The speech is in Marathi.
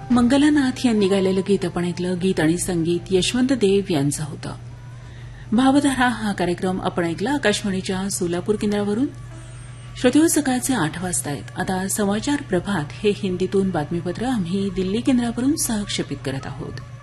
मंगलानाथ यांनी गायलेलं गीत आपण ऐकलं. गीत आणि संगीत यशवंत देव यांचं होतं. भावधारा हा कार्यक्रम आपण ऐकला आकाशवाणीच्या सोलापूर केंद्रावरून. श्रोतेहो, सकाळचे 8 वाजता आहेत. आता समाचार प्रभात हे हिंदीतून बातमीपत्र आम्ही दिल्ली केंद्रावरून सहक्षेपित करत आहोत.